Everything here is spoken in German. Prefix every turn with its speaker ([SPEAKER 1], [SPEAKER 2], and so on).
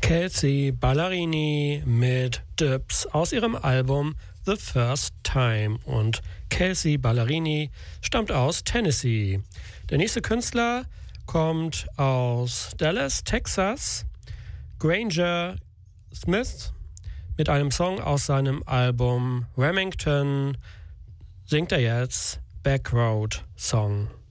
[SPEAKER 1] Kelsea Ballerini mit Dips aus ihrem Album The First Time. Und Kelsea Ballerini stammt aus Tennessee. Der nächste Künstler kommt aus Dallas, Texas. Granger Smith mit einem Song aus seinem Album Remington singt er jetzt Backroad Song.